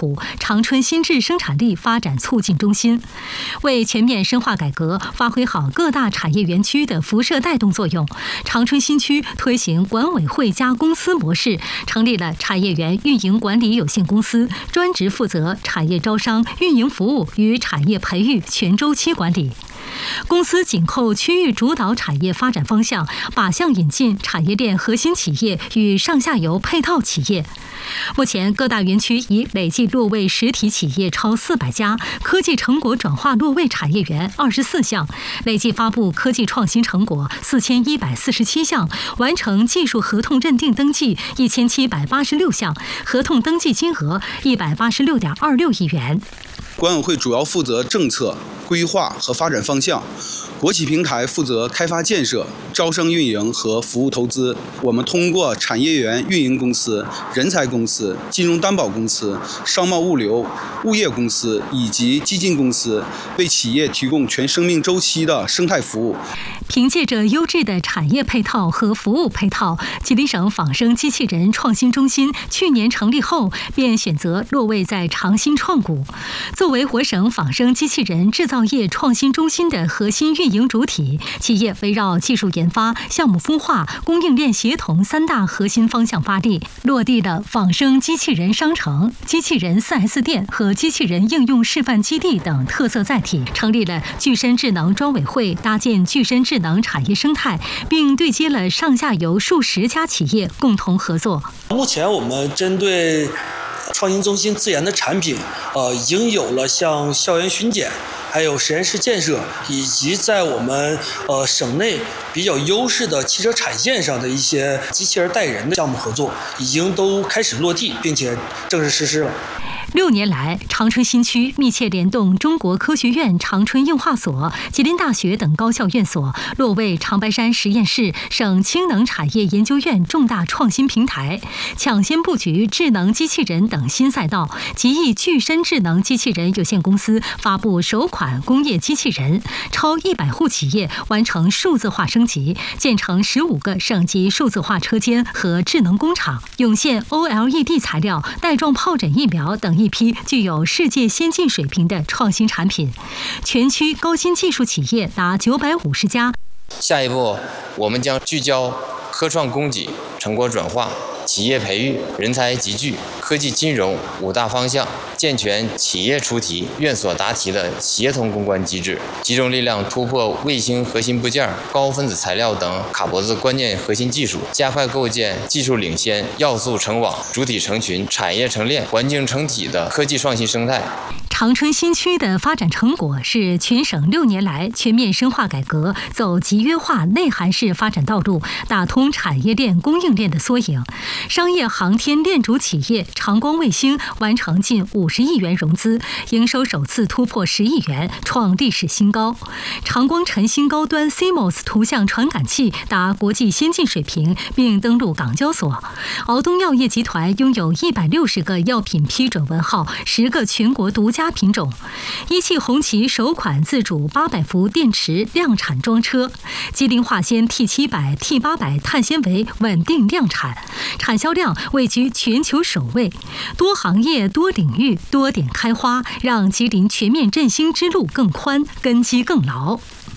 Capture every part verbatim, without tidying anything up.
虎长春新质生产力发展促进中心，为全面深化改革，发挥好各大产业园区的辐射带动作用，长春新区推行管委会加公司模式，成立了产业园运营管理有限公司，专职负责产业招商、运营服务与产业培育全周期管理。公司紧扣区域主导产业发展方向，靶向引进产业链核心企业与上下游配套企业。目前，各大园区已累计落位实体企业超四百家，科技成果转化落位产业园二十四项，累计发布科技创新成果四千一百四十七项，完成技术合同认定登记一千七百八十六项，合同登记金额一百八十六点二六亿元。 管委会主要负责政策规划和发展方向，国企平台负责开发建设、招商运营和服务投资。我们通过产业园运营公司、人才公司、金融担保公司、商贸物流、物业公司以及基金公司，为企业提供全生命周期的生态服务。 凭借着优质的产业配套和服务配套，吉林省仿生机器人创新中心去年成立后，便选择落位在长新创股。作为我省仿生机器人制造业创新中心的核心运营主体，企业围绕技术研发、项目孵化、供应链协同三大核心方向发力，落地了仿生机器人商城、机器人 四 S 店和机器人应用示范基地等特色载体，成立了具身智能专委会，搭建具身智能产业生态，并对接了上下游数十家企业共同合作。 目前我们针对创新中心自研的产品，呃，已经有了像校园巡检，还有实验室建设，以及在我们呃省内比较优势的汽车产线上的一些机器人带人的项目合作，已经都开始落地，并且正式实施了。 六年来，长春新区密切联动中国科学院长春硬化所、吉林大学等高校院所，落位长白山实验室、省氢能产业研究院重大创新平台，抢先布局智能机器人等新赛道。吉益具身智能机器人有限公司发布首款工业机器人，超一百户企业完成数字化升级，建成十五个省级数字化车间和智能工厂，涌现 O L E D 材料、带状疱疹疫苗等一批具有世界先进水平的创新产品，全区高新技术企业达九百五十家。 下一步，我们将聚焦科创供给、成果转化、企业培育、人才集聚、科技金融五大方向，健全企业出题、院所答题的协同攻关机制，集中力量突破卫星核心部件、高分子材料等卡脖子关键核心技术，加快构建技术领先、要素成网、主体成群、产业成链、环境成体的科技创新生态。 长春新区的发展成果是全省六年来全面深化改革、走集约化内涵式发展道路、打通产业链供应链的缩影。商业航天链主企业长光卫星完成近五十亿元融资，营收首次突破十亿元，创历史新高。长光晨星高端 C M O S 图像传感器达国际先进水平，并登陆港交所。敖东药业集团拥有一百六十个药品批准文号，十个全国独家品种。一汽红旗首款自主八百伏电池量产装车，吉林化纤 T 七百、T 八百碳纤维稳定量产，产销量位居全球首位。多行业、多领域、多点开花，让吉林全面振兴之路更宽，根基更牢。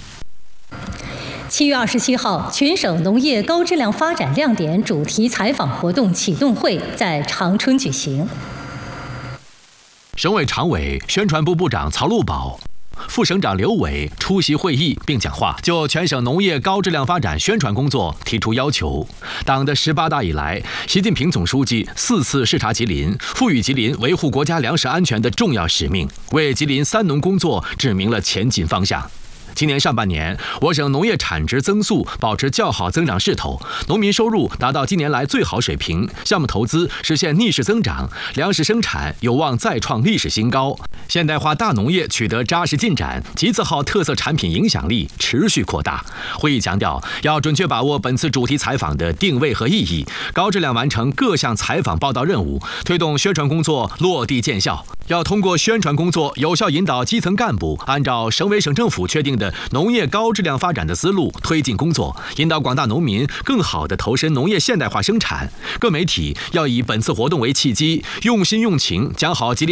七月二十七号，全省农业高质量发展亮点主题采访活动启动会在长春举行。 省委常委、宣传部部长曹路宝、副省长刘伟出席会议并讲话，就全省农业高质量发展宣传工作提出要求。党的十八大以来，习近平总书记四次视察吉林，赋予吉林维护国家粮食安全的重要使命，为吉林三农工作指明了前进方向。今年上半年，我省农业产值增速保持较好增长势头，农民收入达到近年来最好水平，项目投资实现逆势增长，粮食生产有望再创历史新高。现代化大农业取得扎实进展，集字号特色产品影响力持续扩大。会议强调，要准确把握本次主题采访的定位和意义，高质量完成各项采访报道任务，推动宣传工作落地见效。要通过宣传工作，有效引导基层干部按照省委省政府确定的农业高质量发展的思路推进工作，引导广大农民更好地投身农业现代化生产。各媒体要以本次活动为契机，用心用情讲好吉林